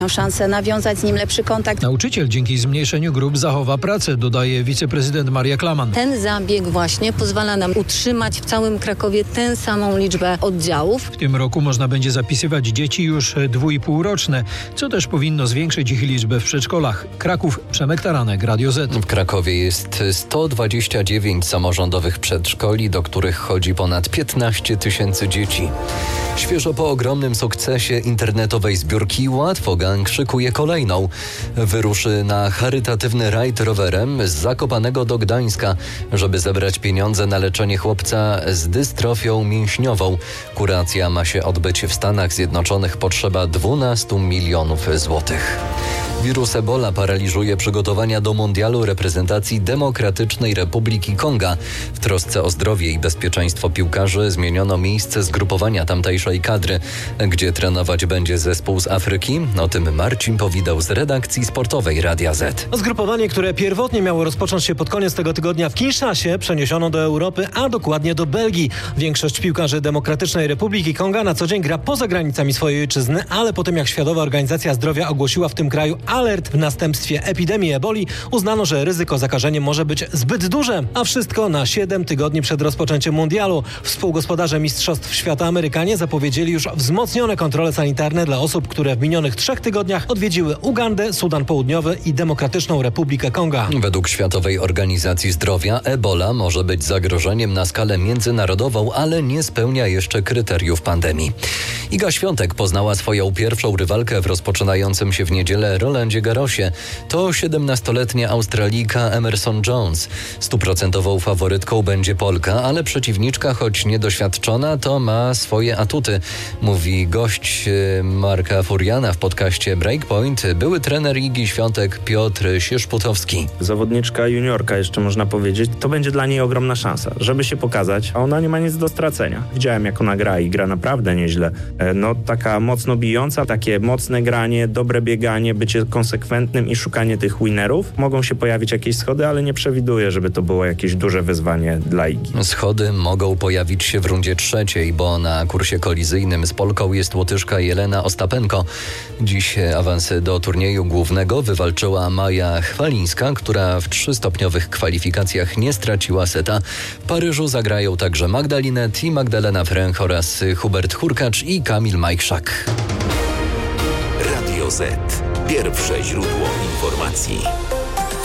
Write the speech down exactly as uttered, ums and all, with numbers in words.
szansę nawiązać z nim lepszy kontakt. Nauczyciel dzięki zmniejszeniu grup zachowa pracę, dodaje wiceprezydent Maria Klaman. Ten zabieg właśnie pozwala nam utrzymać w całym Krakowie tę samą liczbę oddziałów. W tym roku można będzie zapisywać dzieci już dwuipółroczne, co też powinno zwiększyć ich liczbę w przedszkolach. Kraków, Przemek Taranek, Radio Z. W Krakowie jest sto dwadzieścia dziewięć samorządowych przedszkoli, do których chodzi ponad piętnaście tysięcy dzieci. Świeżo po ogromnym sukcesie internetowej zbiórki Łatwogang szykuje kolejną. Wyruszy na charytatywny rajd rowerem z Zakopanego do Gdańska, żeby zebrać pieniądze na leczenie chłopca z dystrofią mięśniową. Kuracja ma się odbyć w Stanach Zjednoczonych. Potrzeba dwanaście milionów złotych. Wirus Ebola paraliżuje przygotowania do mundialu reprezentacji Demokratycznej Republiki Konga. W trosce o zdrowie i bezpieczeństwo piłkarzy zmieniono miejsce zgrupowania tamtejszej kadry, gdzie trenować będzie zespół z Afryki. O tym Marcin Powidał z redakcji sportowej Radia Z. Zgrupowanie, które pierwotnie miało rozpocząć się pod koniec tego tygodnia w Kinszasie, przeniesiono do Europy, a dokładnie do Belgii. Większość piłkarzy Demokratycznej Republiki Konga na co dzień gra poza granicami swojej ojczyzny, ale po tym jak Światowa Organizacja Zdrowia ogłosiła w tym kraju alert w następstwie epidemii eboli, uznano, że ryzyko zakażenia może być zbyt duże, a wszystko na siedem tygodni przed rozpoczęciem mundialu. Współgospodarze Mistrzostw Świata Amerykanie zapowiedzieli już wzmocnione kontrole sanitarne dla osób, które w minionych trzech tygodniach odwiedziły Ugandę, Sudan Południowy i Demokratyczną Republikę Konga. Według Światowej Organizacji Zdrowia ebola może być zagrożeniem na skalę międzynarodową, ale nie spełnia jeszcze kryteriów pandemii. Iga Świątek poznała swoją pierwszą rywalkę w rozpoczynającym się w niedzielę Rolandzie Garrosie. To siedemnastoletnia Australijka Emerson Jones. Stuprocentową faworytką będzie Polka, ale przeciwniczka, choć niedoświadczona, to ma swoje atuty. Mówi gość Marka Furiana w podcaście Breakpoint, były trener Igi Świątek Piotr Sierzputowski. Zawodniczka juniorka, jeszcze można powiedzieć, to będzie dla niej ogromna szansa, żeby się pokazać, a ona nie ma nic do stracenia. Widziałem, jak ona gra i gra naprawdę nieźle. No taka mocno bijąca, takie mocne granie, dobre bieganie, bycie konsekwentnym i szukanie tych winnerów. Mogą się pojawić jakieś schody, ale nie przewiduję, żeby to było jakieś duże wyzwanie dla Igi. Schody mogą pojawić się w rundzie trzeciej, bo na kursie kolizyjnym z Polką jest Łotyszka Jelena Ostapenko. Dziś awansy do turnieju głównego wywalczyła Maja Chwalińska, która w trzystopniowych kwalifikacjach nie straciła seta. W Paryżu zagrają także Magdalinet i Magdalena Fręch oraz Hubert Hurkacz i Kamil Majchrzak. Radio Z. Pierwsze źródło informacji.